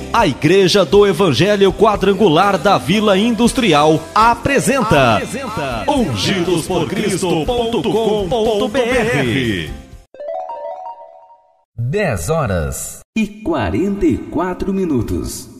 A Igreja do Evangelho Quadrangular da Vila Industrial apresenta ungidosporcristo.com.br. 10 horas e 44 minutos.